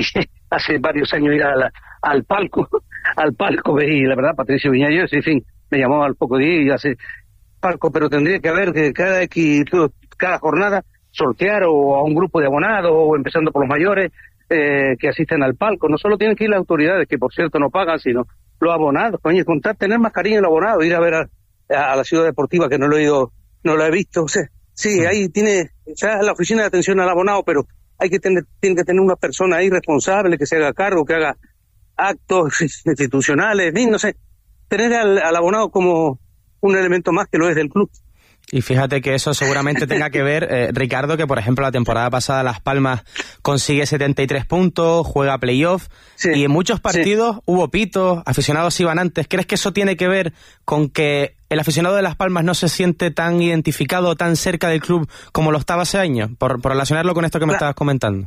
hace varios años ir a la, al palco, al palco, y la verdad, Patricio Viñalles, en fin, me llamó al poco día y hace palco, pero tendría que haber que cada X, cada jornada sortear o a un grupo de abonados, o empezando por los mayores, eh, que asisten al palco. No solo tienen que ir las autoridades, que por cierto no pagan, sino los abonados. Coño, contar, tener más cariño el abonado, ir a ver a, a la ciudad deportiva, que no lo he ido, no lo he visto. O sea, sí, ahí tiene, ya la oficina de atención al abonado, pero hay que tener, tiene que tener una persona ahí responsable, que se haga cargo, que haga actos institucionales, no sé, tener al, al abonado como un elemento más que lo es del club. Y fíjate que eso seguramente tenga que ver, eh, Ricardo, que por ejemplo la temporada pasada Las Palmas consigue setenta y tres puntos, juega playoff, sí, y en muchos partidos sí. hubo pitos, aficionados iban antes. ¿Crees que eso tiene que ver con que el aficionado de Las Palmas no se siente tan identificado, tan cerca del club como lo estaba hace años? Por, por relacionarlo con esto que me claro. estabas comentando.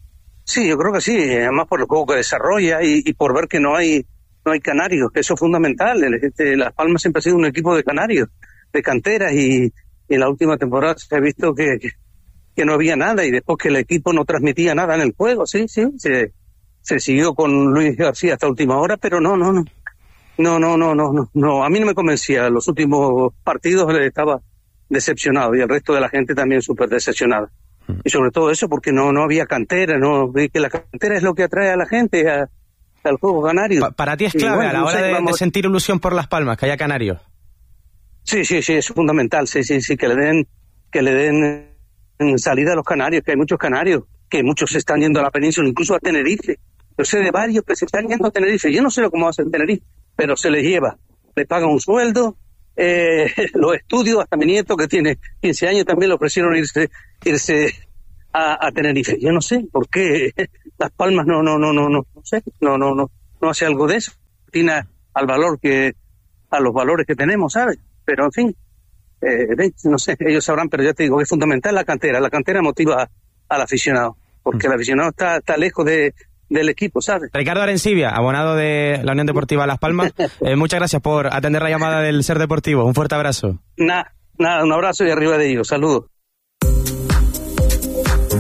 Sí, yo creo que sí, además por el juego que desarrolla y, y por ver que no hay no hay canarios, que eso es fundamental. El, este, Las Palmas siempre ha sido un equipo de canarios, de canteras, y, y en la última temporada se ha visto que, que, que no había nada, y después que el equipo no transmitía nada en el juego, sí, sí, se, se siguió con Luis García hasta última hora, pero no, no, no, no, no, no, no, no, no, a mí no me convencía. Los últimos partidos estaba decepcionado y el resto de la gente también súper decepcionada. Y sobre todo eso porque no, no había cantera, no, que la cantera es lo que atrae a la gente a, al juego canario. Pa para ti es clave, bueno, a la hora de, de sentir ilusión por Las Palmas, que haya canarios. Sí, sí, sí, es fundamental, sí, sí, sí, que le den, que le den salida a los canarios, que hay muchos canarios, que muchos se están yendo a la península, incluso a Tenerife. Yo sé de varios que se están yendo a Tenerife, yo no sé cómo hacen Tenerife, pero se les lleva, le pagan un sueldo, eh, los estudios, hasta mi nieto que tiene quince años también le ofrecieron irse, irse a, a Tenerife. Yo no sé por qué Las Palmas no, no, no, no, no, no sé, no, no, no, no hace algo de eso, tiene al valor que, a los valores que tenemos, ¿sabes? Pero en fin, eh, no sé, ellos sabrán, pero ya te digo que es fundamental la cantera. La cantera motiva al aficionado, porque el aficionado está, está lejos de, del equipo, ¿sabes? Ricardo Arencibia, abonado de la Unión Deportiva Las Palmas, eh, muchas gracias por atender la llamada del Ser Deportivo. Un fuerte abrazo. Nada, nada, un abrazo y arriba de ellos. Saludos.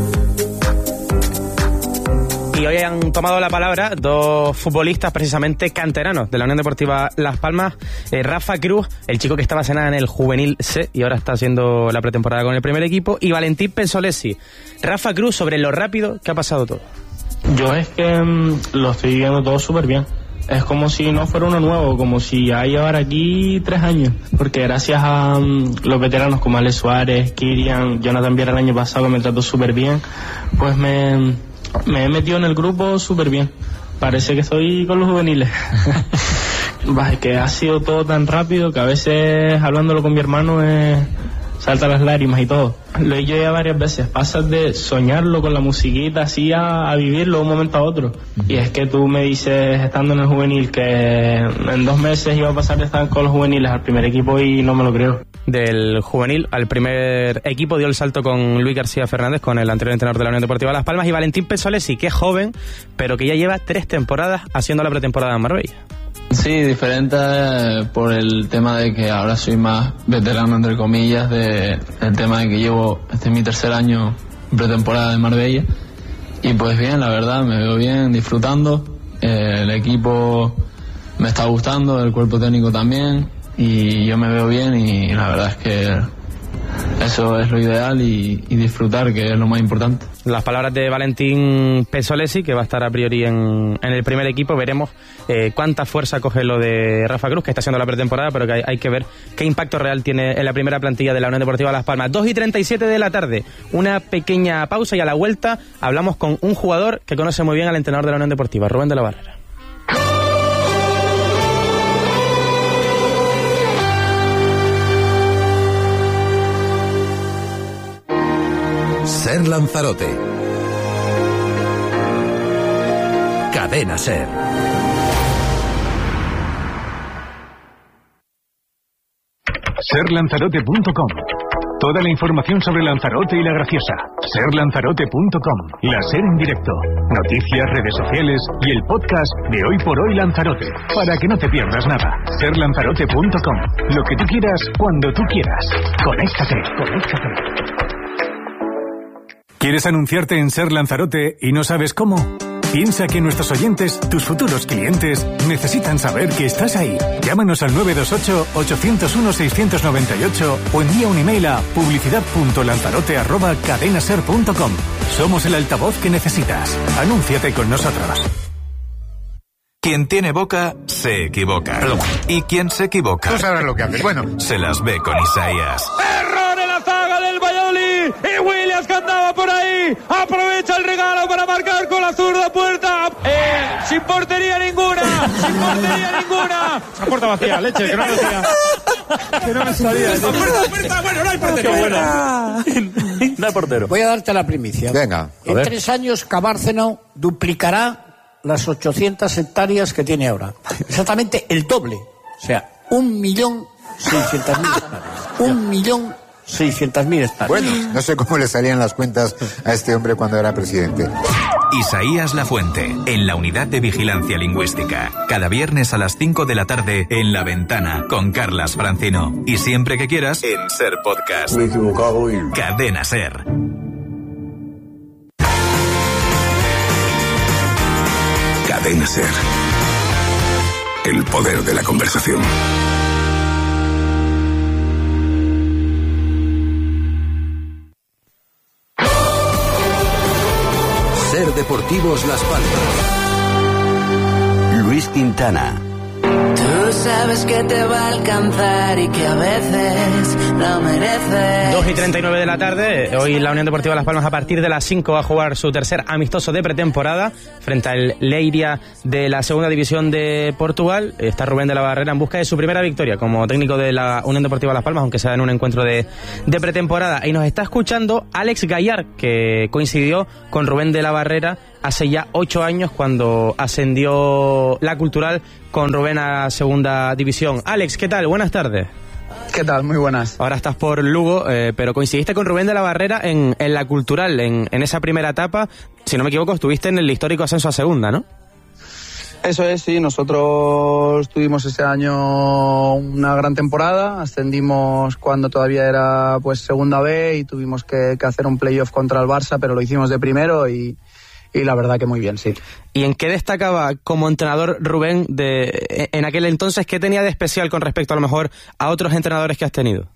Y hoy han tomado la palabra dos futbolistas precisamente canteranos de la Unión Deportiva Las Palmas, eh, Rafa Cruz, el chico que estaba hace nada en el Juvenil C y ahora está haciendo la pretemporada con el primer equipo, y Valentín Pensolesi. Rafa Cruz, sobre lo rápido que ha pasado todo. Yo es que mmm, lo estoy viendo todo súper bien. Es como si no fuera uno nuevo, como si ya llevara aquí tres años. Porque gracias a um, los veteranos como Alex Suárez, Kirian, Jonathan Viera el año pasado, que me trató súper bien, pues me, me he metido en el grupo súper bien. Parece que estoy con los juveniles. Es que ha sido todo tan rápido que a veces, hablándolo con mi hermano, es... salta las lágrimas y todo. Lo he hecho ya varias veces. Pasas de soñarlo con la musiquita así a, a vivirlo de un momento a otro. Y es que tú me dices, estando en el juvenil, que en dos meses iba a pasar de estar con los juveniles al primer equipo, y no me lo creo. Del juvenil al primer equipo dio el salto con Luis García Fernández, con el anterior entrenador de la Unión Deportiva Las Palmas, y Valentín Pensolesi, que es joven, pero que ya lleva tres temporadas haciendo la pretemporada en Marbella. Sí, diferente por el tema de que ahora soy más veterano, entre comillas, de el tema de que llevo, este es mi tercer año en pretemporada de Marbella, y pues bien, la verdad, me veo bien, disfrutando, eh, el equipo me está gustando, el cuerpo técnico también, y yo me veo bien, y la verdad es que eso es lo ideal, y, y disfrutar, que es lo más importante. Las palabras de Valentín Pensolesi, que va a estar a priori en, en el primer equipo. Veremos eh, cuánta fuerza coge lo de Rafa Cruz, que está haciendo la pretemporada, pero que hay, hay que ver qué impacto real tiene en la primera plantilla de la Unión Deportiva Las Palmas. dos y treinta y siete de la tarde, una pequeña pausa, y a la vuelta hablamos con un jugador que conoce muy bien al entrenador de la Unión Deportiva, Rubén de la Barrera. Ser Lanzarote. Cadena Ser. ser lanzarote punto com. Toda la información sobre Lanzarote y la Graciosa. ser lanzarote punto com. La Ser en directo. Noticias, redes sociales y el podcast de Hoy por Hoy Lanzarote. Para que no te pierdas nada. ser lanzarote punto com. Lo que tú quieras, cuando tú quieras. Conéctate, conéctate. ¿Quieres anunciarte en Ser Lanzarote y no sabes cómo? Piensa que nuestros oyentes, tus futuros clientes, necesitan saber que estás ahí. Llámanos al nueve dos ocho, ocho cero uno, seis nueve ocho o envía un email a publicidad punto lanzarote arroba cadena ser punto com. Somos el altavoz que necesitas. Anúnciate con nosotros. Quien tiene boca, se equivoca. Y quien se equivoca... Tú sabrás lo que haces. Bueno. Se las ve con Isaías. ¡Error en la zaga del Valladolid! Y Williams, que andaba por ahí, aprovecha el regalo para marcar con la zurda puerta. Eh, sin portería ninguna, sin portería ninguna. La puerta vacía, leche, que no me salía. Que no me salía. La puerta, puerta, bueno, no hay portero. No hay portero. Voy a darte la primicia. Venga. En tres años, Cabárceno duplicará las ochocientas hectáreas que tiene ahora. Exactamente el doble. O sea, un millón seiscientas mil hectáreas. Un millón seiscientas mil hectáreas. Bueno, no sé cómo le salían las cuentas a este hombre cuando era presidente. Isaías Lafuente, en la Unidad de Vigilancia Lingüística. Cada viernes a las cinco de la tarde en La Ventana con Carlas Francino. Y siempre que quieras en Ser Podcast. Me he equivocado y... Cadena Ser. Cadena Ser. El poder de la conversación. Ser Deportivos Las Palmas. Luis Quintana. Tú sabes que te va a alcanzar y que a veces lo mereces. dos y treinta y nueve de la tarde, hoy la Unión Deportiva Las Palmas a partir de las cinco va a jugar su tercer amistoso de pretemporada frente al Leiria de la segunda división de Portugal. Está Rubén de la Barrera en busca de su primera victoria como técnico de la Unión Deportiva Las Palmas, aunque sea en un encuentro de, de pretemporada. Y nos está escuchando Alex Gallard, que coincidió con Rubén de la Barrera hace ya ocho años cuando ascendió la Cultural con Rubén a segunda división. Alex, ¿qué tal? Buenas tardes. ¿Qué tal? Muy buenas. Ahora estás por Lugo, eh, pero coincidiste con Rubén de la Barrera en, en la Cultural, en, en esa primera etapa. Si no me equivoco, estuviste en el histórico ascenso a segunda, ¿no? Eso es, sí. Nosotros tuvimos ese año una gran temporada. Ascendimos cuando todavía era pues segunda B y tuvimos que, que hacer un playoff contra el Barça, pero lo hicimos de primero y... y la verdad que muy bien, sí. ¿Y en qué destacaba como entrenador Rubén de en aquel entonces? ¿Qué tenía de especial con respecto a lo mejor a otros entrenadores que has tenido?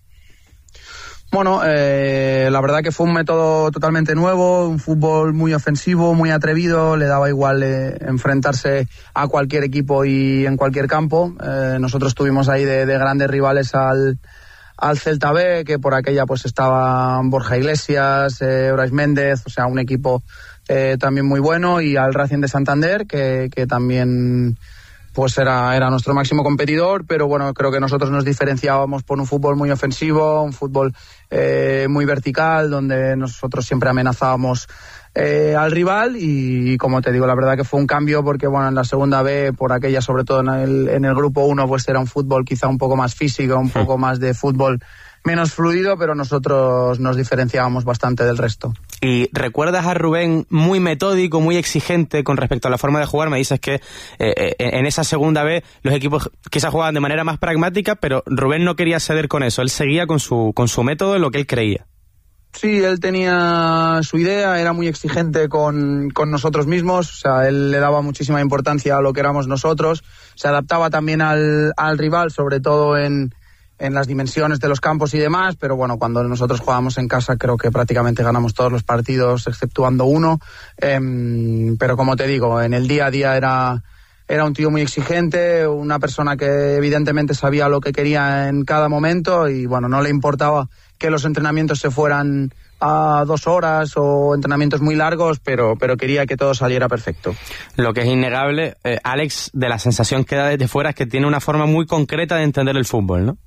Bueno, eh, la verdad que fue un método totalmente nuevo, un fútbol muy ofensivo, muy atrevido, le daba igual eh, enfrentarse a cualquier equipo y en cualquier campo. Eh, nosotros tuvimos ahí de, de grandes rivales al, al Celta B, que por aquella pues estaban Borja Iglesias, eh, Brais Méndez, o sea, un equipo eh, también muy bueno, y al Racing de Santander, que, que también pues era, era nuestro máximo competidor, pero bueno, creo que nosotros nos diferenciábamos por un fútbol muy ofensivo, un fútbol eh, muy vertical, donde nosotros siempre amenazábamos eh, al rival, y, y como te digo, la verdad que fue un cambio, porque bueno, en la segunda B, por aquella, sobre todo en el, en el grupo uno, pues era un fútbol quizá un poco más físico, un poco más de fútbol menos fluido, pero nosotros nos diferenciábamos bastante del resto. ¿Y recuerdas a Rubén muy metódico, muy exigente con respecto a la forma de jugar? Me dices que eh, en esa segunda vez los equipos quizás jugaban de manera más pragmática, pero Rubén no quería ceder con eso, él seguía con su, con su método en lo que él creía. Sí, él tenía su idea, era muy exigente con, con nosotros mismos, o sea, él le daba muchísima importancia a lo que éramos nosotros, se adaptaba también al, al rival, sobre todo en... en las dimensiones de los campos y demás, pero bueno, cuando nosotros jugábamos en casa creo que prácticamente ganamos todos los partidos exceptuando uno, eh, pero como te digo, en el día a día era, era un tío muy exigente, una persona que evidentemente sabía lo que quería en cada momento, y bueno, no le importaba que los entrenamientos se fueran a dos horas o entrenamientos muy largos, pero, pero quería que todo saliera perfecto. Lo que es innegable, eh, Alex, de la sensación que da desde fuera, es que tiene una forma muy concreta de entender el fútbol, ¿no?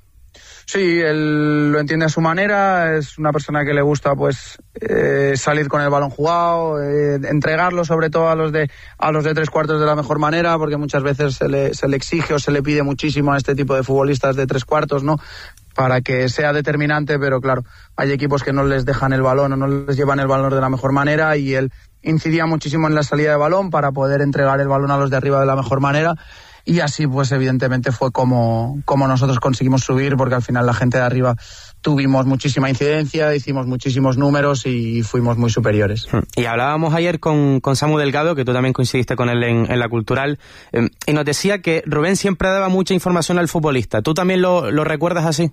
Sí, él lo entiende a su manera, es una persona que le gusta pues eh, salir con el balón jugado, eh, entregarlo sobre todo a los de a los de tres cuartos de la mejor manera, porque muchas veces se le, se le exige o se le pide muchísimo a este tipo de futbolistas de tres cuartos, ¿no?, para que sea determinante, pero claro, hay equipos que no les dejan el balón o no les llevan el balón de la mejor manera, y él incidía muchísimo en la salida de balón para poder entregar el balón a los de arriba de la mejor manera. Y así pues evidentemente fue como, como nosotros conseguimos subir, porque al final la gente de arriba tuvimos muchísima incidencia, hicimos muchísimos números y fuimos muy superiores. Y hablábamos ayer con, con Samu Delgado, que tú también coincidiste con él en, en la Cultural, eh, y nos decía que Rubén siempre daba mucha información al futbolista. ¿Tú también lo, lo recuerdas así?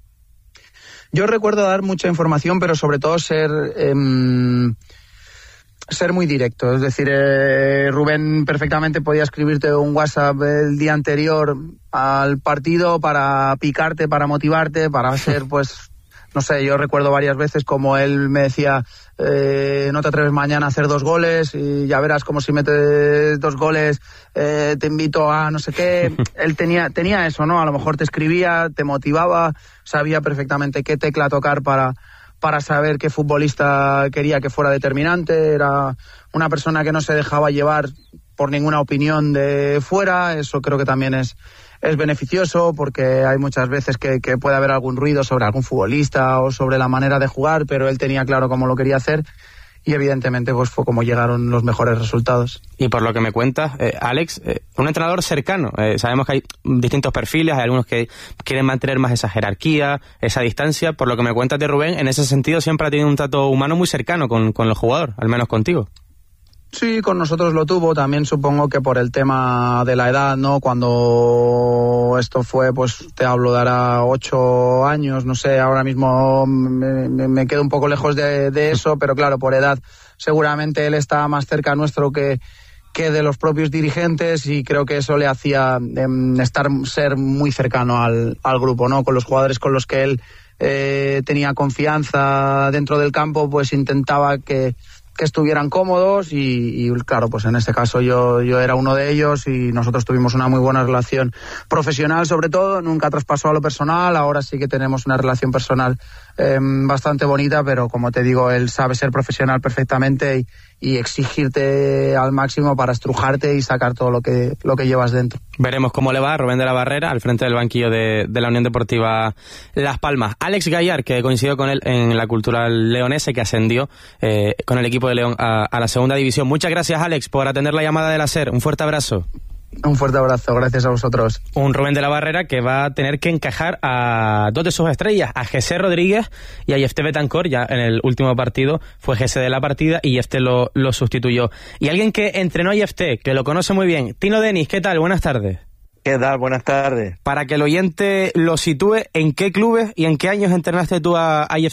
Yo recuerdo dar mucha información, pero sobre todo ser... Eh, ser muy directo, es decir, eh, Rubén perfectamente podía escribirte un WhatsApp el día anterior al partido para picarte, para motivarte, para ser, pues, no sé, yo recuerdo varias veces como él me decía, eh, no te atreves mañana a hacer dos goles y ya verás como si metes dos goles eh, te invito a no sé qué. Él tenía, tenía eso, ¿no? A lo mejor te escribía, te motivaba, sabía perfectamente qué tecla tocar para... para saber qué futbolista quería que fuera determinante. Era una persona que no se dejaba llevar por ninguna opinión de fuera. Eso creo que también es, es beneficioso, porque hay muchas veces que, que puede haber algún ruido sobre algún futbolista o sobre la manera de jugar, pero él tenía claro cómo lo quería hacer, y evidentemente pues fue como llegaron los mejores resultados. Y por lo que me cuentas, eh, Alex, eh, un entrenador cercano. Eh, sabemos que hay distintos perfiles, hay algunos que quieren mantener más esa jerarquía, esa distancia. Por lo que me cuentas de Rubén, en ese sentido siempre ha tenido un trato humano muy cercano con, con el jugador, al menos contigo. Sí, con nosotros lo tuvo, también supongo que por el tema de la edad, ¿no? Cuando esto fue, pues te hablo, dará ocho años, no sé, ahora mismo me, me quedo un poco lejos de, de eso, pero claro, por edad seguramente él está más cerca nuestro que, que de los propios dirigentes, y creo que eso le hacía eh, estar, ser muy cercano al, al grupo, ¿no? Con los jugadores con los que él eh, tenía confianza dentro del campo, pues intentaba que que estuvieran cómodos, y, y claro, pues en este caso yo, yo era uno de ellos, y nosotros tuvimos una muy buena relación profesional, sobre todo, nunca traspasó a lo personal. Ahora sí que tenemos una relación personal eh, bastante bonita, pero como te digo, él sabe ser profesional perfectamente y, y exigirte al máximo para estrujarte y sacar todo lo que, lo que llevas dentro. Veremos cómo le va a Rubén de la Barrera al frente del banquillo de, de la Unión Deportiva Las Palmas. Alex Gallar, que coincidió con él en la Cultural Leonesa, que ascendió eh, con el equipo de León a, a la segunda división. Muchas gracias, Alex, por atender la llamada de la SER. Un fuerte abrazo. Un fuerte abrazo, gracias a vosotros. Un Rubén de la Barrera que va a tener que encajar a dos de sus estrellas, a José Rodríguez y a Jefté Betancor. Ya en el último partido fue José de la partida y Jefté lo, lo sustituyó. Y alguien que entrenó a Jefté, que lo conoce muy bien, Tino Denis, ¿qué tal? Buenas tardes. ¿Qué tal? Buenas tardes. Para que el oyente lo sitúe, ¿en qué clubes y en qué años entrenaste tú a, a Jefté?